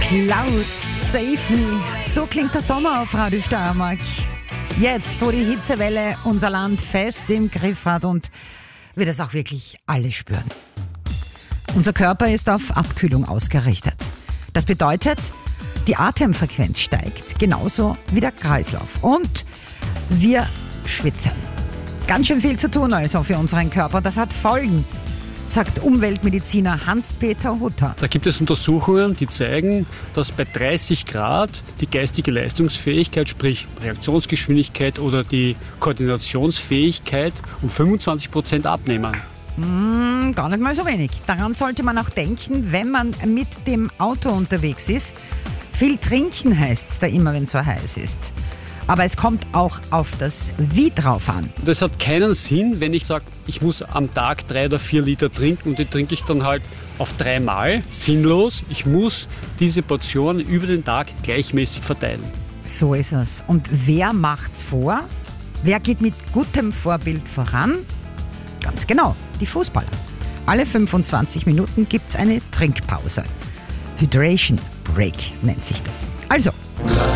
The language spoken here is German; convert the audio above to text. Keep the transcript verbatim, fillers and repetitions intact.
Cloud, Save Me. So klingt der Sommer auf Radio Steiermark. Jetzt, wo die Hitzewelle unser Land fest im Griff hat und wir das auch wirklich alle spüren. Unser Körper ist auf Abkühlung ausgerichtet. Das bedeutet, die Atemfrequenz steigt, genauso wie der Kreislauf. Und wir schwitzen. Ganz schön viel zu tun also für unseren Körper. Das hat Folgen, sagt Umweltmediziner Hans-Peter Hutter. Da gibt es Untersuchungen, die zeigen, dass bei dreißig Grad die geistige Leistungsfähigkeit, sprich Reaktionsgeschwindigkeit oder die Koordinationsfähigkeit um fünfundzwanzig Prozent abnehmen. Mm, gar nicht mal so wenig. Daran sollte man auch denken, wenn man mit dem Auto unterwegs ist. Viel trinken heißt es da immer, wenn es so heiß ist. Aber es kommt auch auf das Wie drauf an. Das hat keinen Sinn, wenn ich sage, ich muss am Tag drei oder vier Liter trinken und die trinke ich dann halt auf dreimal. Sinnlos. Ich muss diese Portionen über den Tag gleichmäßig verteilen. So ist es. Und wer macht's vor? Wer geht mit gutem Vorbild voran? Ganz genau, die Fußballer. Alle fünfundzwanzig Minuten gibt's eine Trinkpause. Hydration Break nennt sich das. Also,